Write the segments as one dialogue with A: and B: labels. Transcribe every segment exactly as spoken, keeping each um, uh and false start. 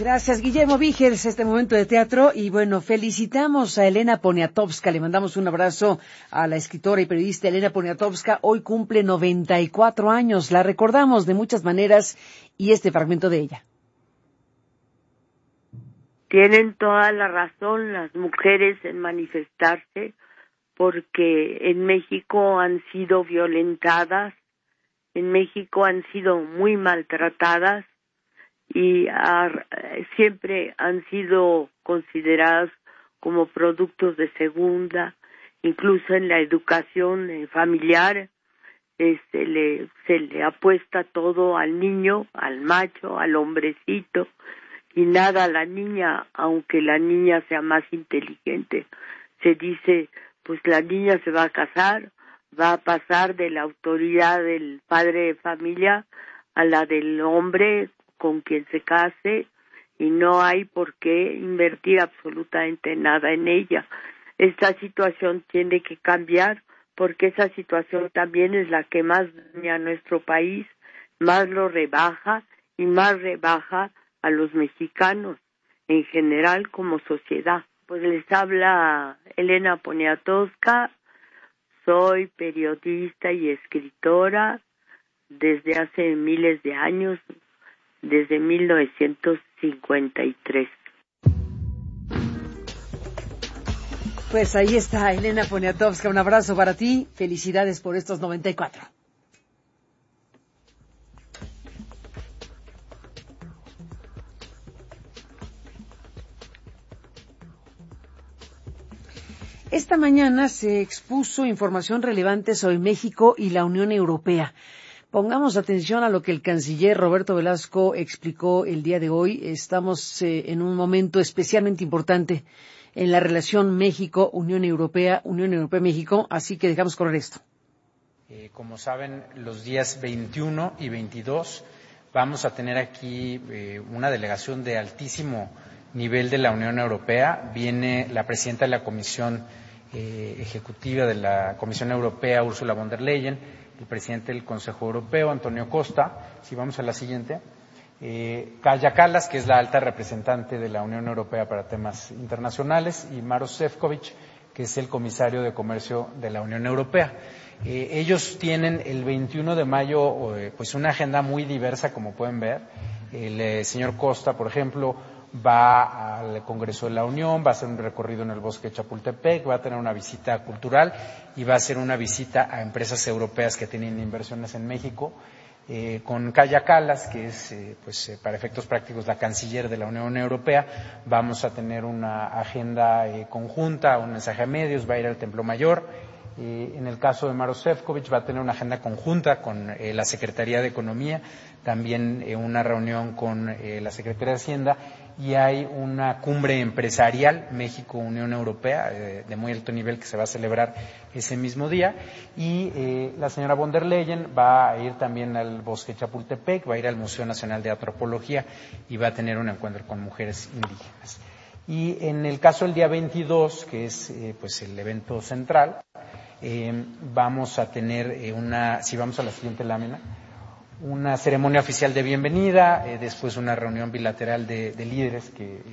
A: Gracias, Guillermo Vígeres, este momento de teatro. Y bueno, felicitamos a Elena Poniatowska. Le mandamos un abrazo a la escritora y periodista Elena Poniatowska. Hoy cumple noventa y cuatro años. La recordamos de muchas maneras y este fragmento de ella.
B: Tienen toda la razón las mujeres en manifestarse, porque en México han sido violentadas, en México han sido muy maltratadas y ar, siempre han sido consideradas como productos de segunda, incluso en la educación eh, familiar. Este, le, se le apuesta todo al niño, al macho, al hombrecito, y nada a la niña, aunque la niña sea más inteligente. Se dice, pues la niña se va a casar, va a pasar de la autoridad del padre de familia a la del hombre con quien se case, y no hay por qué invertir absolutamente nada en ella. Esta situación tiene que cambiar, porque esa situación también es la que más daña a nuestro país, más lo rebaja y más rebaja a los mexicanos en general como sociedad. Pues les habla Elena Poniatowska, soy periodista y escritora desde hace miles de años, desde mil novecientos cincuenta y tres.
A: Pues ahí está Elena Poniatowska, un abrazo para ti, felicidades por estos noventa y cuatro. Esta mañana se expuso información relevante sobre México y la Unión Europea. Pongamos atención a lo que el canciller Roberto Velasco explicó el día de hoy. Estamos eh, en un momento especialmente importante en la relación México-Unión Europea, Unión Europea-México, así que dejamos correr esto.
C: Eh, como saben, los días veintiuno y veintidós vamos a tener aquí eh, una delegación de altísimo nivel de la Unión Europea. Viene la presidenta de la Comisión eh, Ejecutiva de la Comisión Europea, Ursula von der Leyen, el presidente del Consejo Europeo, Antonio Costa. Si vamos a la siguiente. Eh, Kaja Kallas, que es la alta representante de la Unión Europea para temas internacionales, y Maroš Šefčovič, que es el comisario de Comercio de la Unión Europea. Eh, ellos tienen el veintiuno de mayo eh, pues una agenda muy diversa, como pueden ver. El eh, señor Costa, por ejemplo, va al Congreso de la Unión, va a hacer un recorrido en el bosque de Chapultepec, va a tener una visita cultural y va a hacer una visita a empresas europeas que tienen inversiones en México. Eh, con Kaja Kallas, que es eh, pues eh, para efectos prácticos la canciller de la Unión Europea, vamos a tener una agenda eh, conjunta, un mensaje a medios, va a ir al Templo Mayor. Eh, en el caso de Maroš Šefčovič va a tener una agenda conjunta con eh, la Secretaría de Economía, también eh, una reunión con eh, la Secretaría de Hacienda, y hay una cumbre empresarial México-Unión Europea eh, de muy alto nivel que se va a celebrar ese mismo día, y eh, la señora von der Leyen va a ir también al Bosque Chapultepec, va a ir al Museo Nacional de Antropología y va a tener un encuentro con mujeres indígenas. Y en el caso del día veintidós, que es eh, pues el evento central, eh, vamos a tener eh, una, si vamos a la siguiente lámina, una ceremonia oficial de bienvenida, eh, después una reunión bilateral de, de líderes que eh,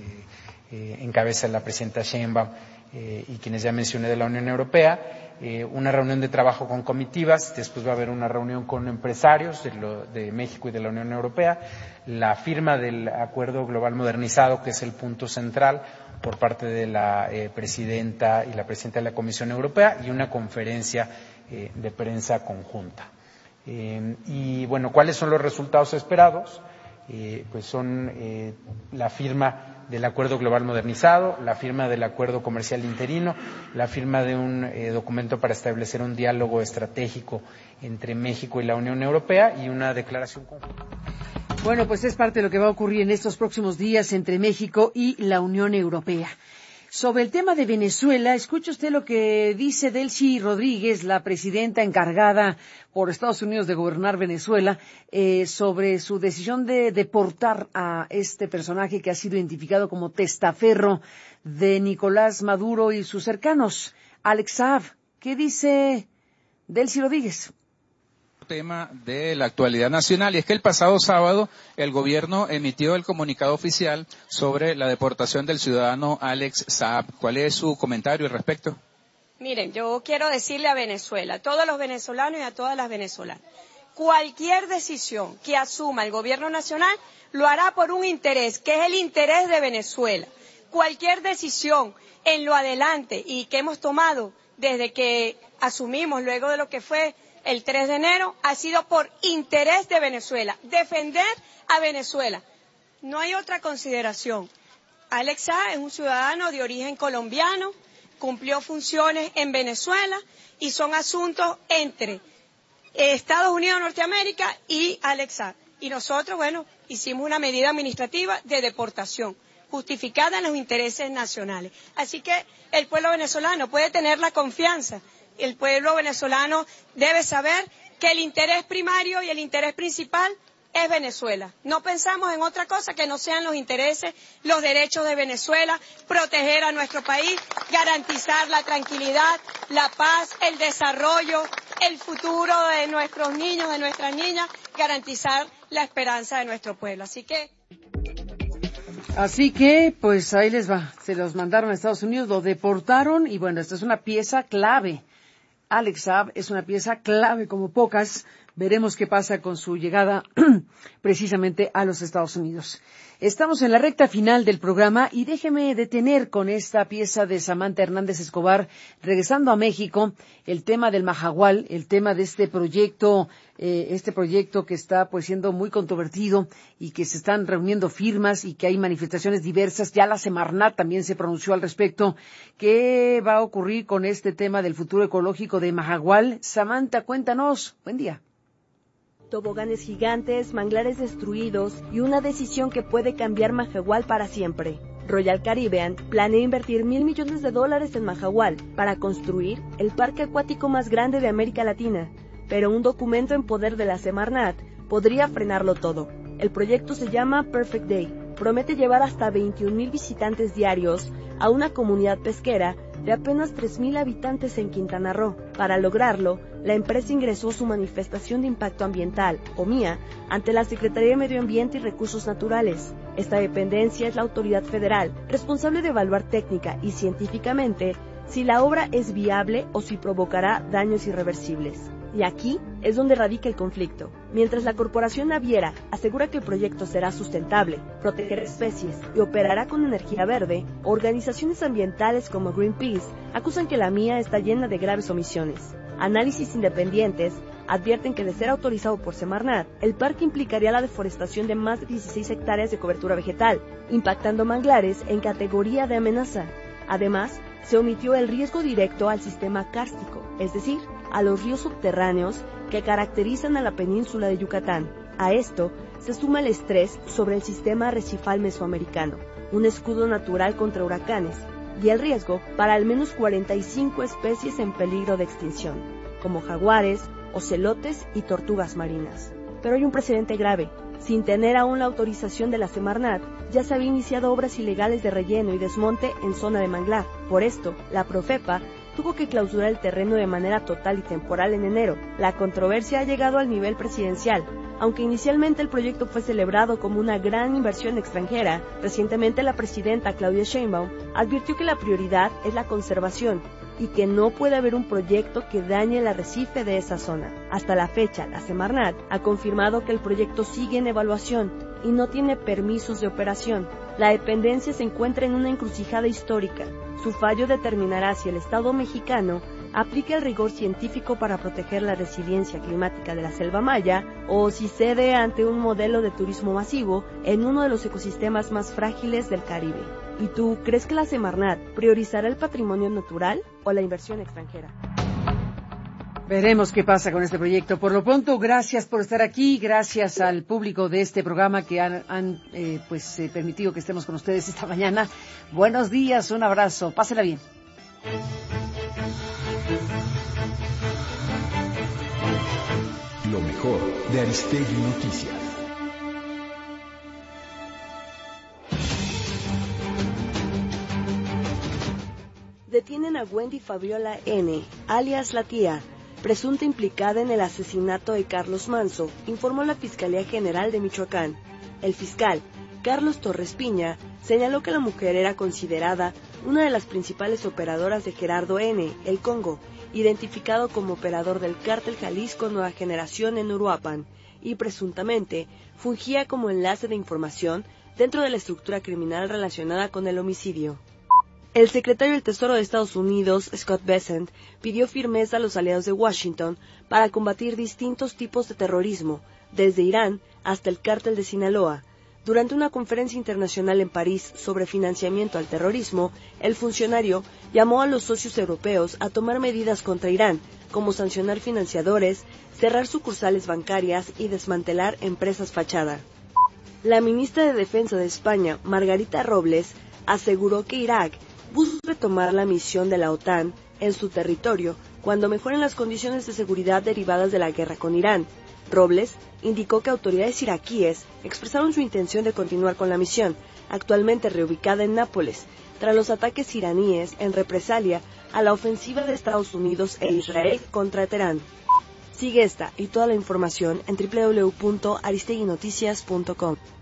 C: eh, encabeza la presidenta Sheinbaum eh, y quienes ya mencioné de la Unión Europea, eh, una reunión de trabajo con comitivas, después va a haber una reunión con empresarios de, lo, de México y de la Unión Europea, la firma del Acuerdo Global Modernizado, que es el punto central por parte de la eh, presidenta y la presidenta de la Comisión Europea, y una conferencia eh, de prensa conjunta. Eh, y bueno, ¿cuáles son los resultados esperados? Eh, pues son eh, la firma del Acuerdo Global Modernizado, la firma del Acuerdo Comercial Interino, la firma de un eh, documento para establecer un diálogo estratégico entre México y la Unión Europea, y una declaración conjunta.
A: Bueno, pues es parte de lo que va a ocurrir en estos próximos días entre México y la Unión Europea. Sobre el tema de Venezuela, escuche usted lo que dice Delcy Rodríguez, la presidenta encargada por Estados Unidos de gobernar Venezuela, eh, sobre su decisión de deportar a este personaje que ha sido identificado como testaferro de Nicolás Maduro y sus cercanos. Alex Saab, ¿qué dice Delcy Rodríguez?
D: tema de la actualidad nacional, y es que el pasado sábado el gobierno emitió el comunicado oficial sobre la deportación del ciudadano Alex Saab. ¿Cuál es su comentario al respecto?
E: Miren, yo quiero decirle a Venezuela, a todos los venezolanos y a todas las venezolanas, cualquier decisión que asuma el gobierno nacional lo hará por un interés, que es el interés de Venezuela. Cualquier decisión en lo adelante y que hemos tomado desde que asumimos, luego de lo que fue el tres de enero, ha sido por interés de Venezuela, defender a Venezuela. No hay otra consideración. Alex Saab es un ciudadano de origen colombiano, cumplió funciones en Venezuela y son asuntos entre Estados Unidos de Norteamérica y Alex Saab. Y nosotros, bueno, hicimos una medida administrativa de deportación, justificada en los intereses nacionales. Así que el pueblo venezolano puede tener la confianza. El pueblo venezolano debe saber que el interés primario y el interés principal es Venezuela. No pensamos en otra cosa que no sean los intereses, los derechos de Venezuela, proteger a nuestro país, garantizar la tranquilidad, la paz, el desarrollo, el futuro de nuestros niños, de nuestras niñas, garantizar la esperanza de nuestro pueblo. Así que
A: Así que, pues ahí les va. Se los mandaron a Estados Unidos, lo deportaron y bueno, esta es una pieza clave. Alex Saab es una pieza clave como pocas. Veremos qué pasa con su llegada precisamente a los Estados Unidos. Estamos en la recta final del programa y déjeme detener con esta pieza de Samantha Hernández Escobar, regresando a México, el tema del Mahahual, el tema de este proyecto, eh, este proyecto que está pues siendo muy controvertido y que se están reuniendo firmas y que hay manifestaciones diversas. Ya la Semarnat también se pronunció al respecto. ¿Qué va a ocurrir con este tema del futuro ecológico de Mahahual? Samantha, cuéntanos. Buen día.
F: Toboganes gigantes, manglares destruidos y una decisión que puede cambiar Mahahual para siempre. Royal Caribbean planea invertir mil millones de dólares en Mahahual para construir el parque acuático más grande de América Latina, pero un documento en poder de la Semarnat podría frenarlo todo. El proyecto se llama Perfect Day. Promete llevar hasta veintiún mil visitantes diarios a una comunidad pesquera de apenas tres mil habitantes en Quintana Roo. Para lograrlo, la empresa ingresó su manifestación de impacto ambiental, o M I A, ante la Secretaría de Medio Ambiente y Recursos Naturales. Esta dependencia es la autoridad federal, responsable de evaluar técnica y científicamente si la obra es viable o si provocará daños irreversibles. Y aquí es donde radica el conflicto. Mientras la corporación naviera asegura que el proyecto será sustentable, protegerá especies y operará con energía verde, organizaciones ambientales como Greenpeace acusan que la M I A está llena de graves omisiones. Análisis independientes advierten que de ser autorizado por Semarnat, el parque implicaría la deforestación de más de dieciséis hectáreas de cobertura vegetal, impactando manglares en categoría de amenaza. Además, se omitió el riesgo directo al sistema kárstico, es decir, a los ríos subterráneos que caracterizan a la península de Yucatán. A esto se suma el estrés sobre el sistema arrecifal mesoamericano, un escudo natural contra huracanes, y el riesgo para al menos cuarenta y cinco especies en peligro de extinción, como jaguares, ocelotes y tortugas marinas. Pero hay un precedente grave. Sin tener aún la autorización de la Semarnat, ya se había iniciado obras ilegales de relleno y desmonte en zona de manglar. Por esto, la Profepa tuvo que clausurar el terreno de manera total y temporal en enero. La controversia ha llegado al nivel presidencial. Aunque inicialmente el proyecto fue celebrado como una gran inversión extranjera, recientemente la presidenta Claudia Sheinbaum advirtió que la prioridad es la conservación y que no puede haber un proyecto que dañe el arrecife de esa zona. Hasta la fecha, la Semarnat ha confirmado que el proyecto sigue en evaluación y no tiene permisos de operación. La dependencia se encuentra en una encrucijada histórica. Su fallo determinará si el Estado mexicano aplica el rigor científico para proteger la resiliencia climática de la selva maya o si cede ante un modelo de turismo masivo en uno de los ecosistemas más frágiles del Caribe. ¿Y tú crees que la Semarnat priorizará el patrimonio natural o la inversión extranjera?
A: Veremos qué pasa con este proyecto. Por lo pronto, gracias por estar aquí, gracias al público de este programa que han, han eh, pues eh, permitido que estemos con ustedes esta mañana. Buenos días, un abrazo, pásela bien.
G: Lo mejor de Aristegui Noticias.
F: Detienen a Wendy Fabiola N., alias La Tía, presunta implicada en el asesinato de Carlos Manso, informó la Fiscalía General de Michoacán. El fiscal, Carlos Torres Piña, señaló que la mujer era considerada una de las principales operadoras de Gerardo N., el Congo, identificado como operador del Cártel Jalisco Nueva Generación en Uruapan, y presuntamente fungía como enlace de información dentro de la estructura criminal relacionada con el homicidio. El secretario del Tesoro de Estados Unidos, Scott Bessent, pidió firmeza a los aliados de Washington para combatir distintos tipos de terrorismo, desde Irán hasta el Cártel de Sinaloa. Durante una conferencia internacional en París sobre financiamiento al terrorismo, el funcionario llamó a los socios europeos a tomar medidas contra Irán, como sancionar financiadores, cerrar sucursales bancarias y desmantelar empresas fachada. La ministra de Defensa de España, Margarita Robles, aseguró que Irak busca retomar la misión de la OTAN en su territorio cuando mejoren las condiciones de seguridad derivadas de la guerra con Irán. Robles indicó que autoridades iraquíes expresaron su intención de continuar con la misión, actualmente reubicada en Nápoles, tras los ataques iraníes en represalia a la ofensiva de Estados Unidos e Israel contra Teherán. Sigue esta y toda la información en doble u doble u doble u punto aristegui noticias punto com.